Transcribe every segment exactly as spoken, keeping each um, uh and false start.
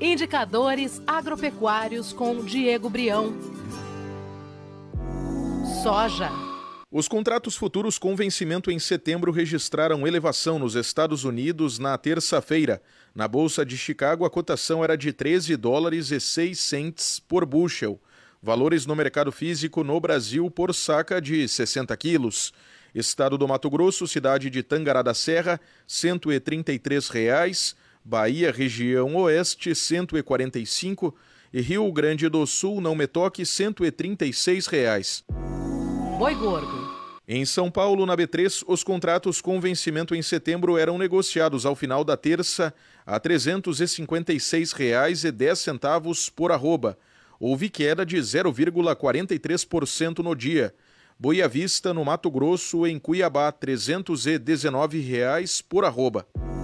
Indicadores agropecuários com Diego Brião. Soja. Os contratos futuros com vencimento em setembro registraram elevação nos Estados Unidos na terça-feira. Na Bolsa de Chicago, a cotação era de treze dólares e seis centes por bushel. Valores no mercado físico no Brasil por saca de sessenta quilos. Estado do Mato Grosso, cidade de Tangará da Serra, cento e trinta e três reais. Bahia, região oeste, cento e quarenta e cinco. E Rio Grande do Sul, não me toque, cento e trinta e seis reais. Boi gordo. Em São Paulo, na B três, os contratos com vencimento em setembro eram negociados ao final da terça a trezentos e cinquenta e seis reais e dez centavos por arroba. Houve queda de zero vírgula quarenta e três por cento no dia. Boi à vista, no Mato Grosso, em Cuiabá, trezentos e dezenove reais por arroba.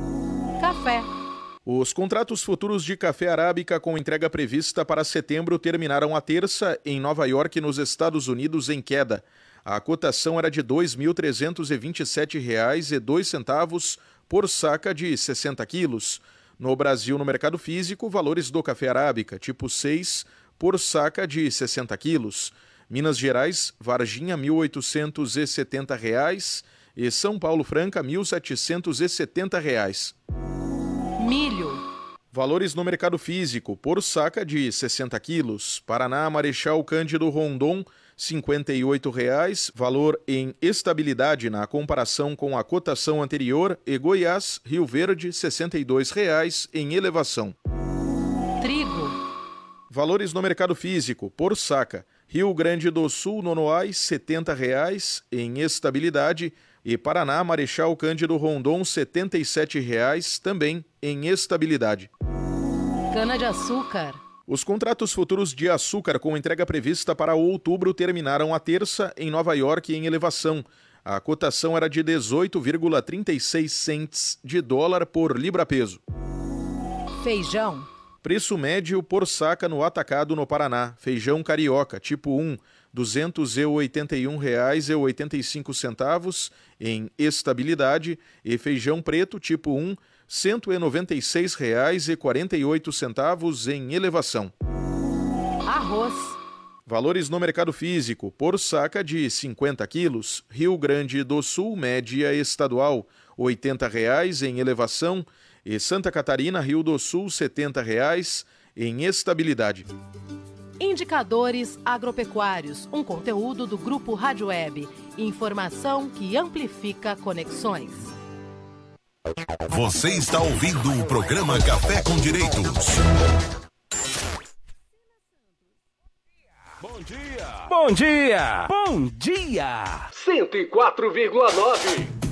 Café. Os contratos futuros de café arábica com entrega prevista para setembro terminaram a terça em Nova York, nos Estados Unidos, em queda. A cotação era de dois mil trezentos e vinte e sete reais e dois centavos por saca de sessenta quilos. No Brasil, no mercado físico, valores do café arábica tipo seis por saca de sessenta quilos. Minas Gerais, Varginha, mil oitocentos e setenta reais e São Paulo Franca, mil setecentos e setenta reais. Milho. Valores no mercado físico por saca de sessenta quilos. Paraná, Marechal Cândido Rondon, cinquenta e oito reais, valor em estabilidade na comparação com a cotação anterior, e Goiás, Rio Verde, sessenta e dois reais em elevação. Trigo. Valores no mercado físico por saca. Rio Grande do Sul, Nonoais, setenta reais em estabilidade, e Paraná, Marechal Cândido Rondon, setenta e sete reais também em estabilidade. Cana-de-açúcar. Os contratos futuros de açúcar com entrega prevista para outubro terminaram a terça em Nova York em elevação. A cotação era de dezoito vírgula trinta e seis centes de dólar por libra-peso. Feijão. Preço médio por saca no atacado no Paraná. Feijão carioca, tipo um, duzentos e oitenta e um reais e oitenta e cinco centavos em estabilidade, e feijão preto, tipo um, cento e noventa e seis reais e quarenta e oito centavos em elevação. Arroz. Valores no mercado físico por saca de cinquenta quilos. Rio Grande do Sul, média estadual, oitenta reais em elevação, e Santa Catarina, Rio do Sul, setenta reais em estabilidade. Indicadores agropecuários, um conteúdo do Grupo Rádio Web. Informação que amplifica conexões. Você está ouvindo o programa Café com Direitos. Bom dia! Bom dia! Bom dia! cento e quatro vírgula nove